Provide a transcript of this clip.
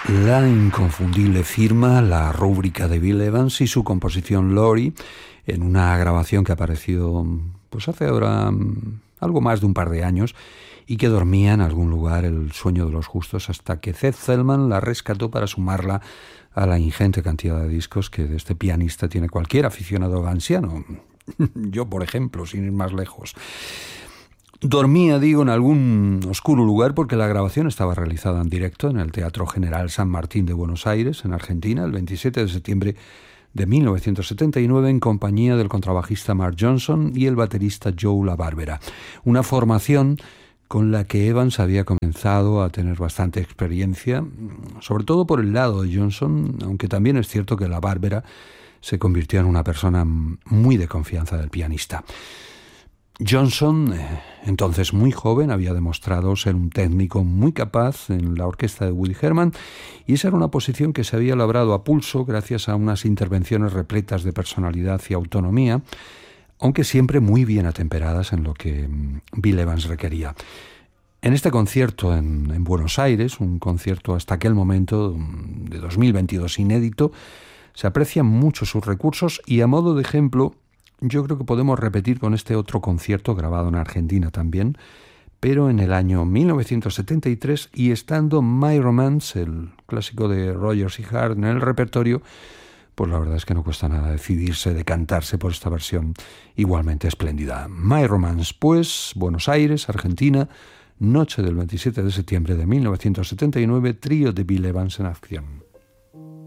La inconfundible firma, la rúbrica de Bill Evans y su composición Lori, en una grabación que ha aparecido pues hace ahora algo más de un par de años y que dormía en algún lugar el sueño de los justos hasta que Zed Feldman la rescató para sumarla a la ingente cantidad de discos que de este pianista tiene cualquier aficionado gansiano. Yo, por ejemplo, sin ir más lejos. Dormía, digo, en algún oscuro lugar porque la grabación estaba realizada en directo en el Teatro General San Martín de Buenos Aires, en Argentina, el 27 de septiembre de 1979, en compañía del contrabajista Mark Johnson y el baterista Joe LaBarbera. Una formación con la que Evans había comenzado a tener bastante experiencia, sobre todo por el lado de Johnson, aunque también es cierto que LaBarbera se convirtió en una persona muy de confianza del pianista. Johnson, entonces muy joven, había demostrado ser un técnico muy capaz en la orquesta de Woody Herman, y esa era una posición que se había labrado a pulso gracias a unas intervenciones repletas de personalidad y autonomía, aunque siempre muy bien atemperadas en lo que Bill Evans requería. En este concierto en Buenos Aires, un concierto hasta aquel momento de 2022 inédito, se aprecian mucho sus recursos y, a modo de ejemplo, yo creo que podemos repetir con este otro concierto grabado en Argentina también, pero en el año 1973, y estando My Romance, el clásico de Rodgers y Hart, en el repertorio, pues la verdad es que no cuesta nada decidirse, decantarse por esta versión igualmente espléndida. My Romance, pues, Buenos Aires, Argentina, noche del 27 de septiembre de 1979, trío de Bill Evans en acción.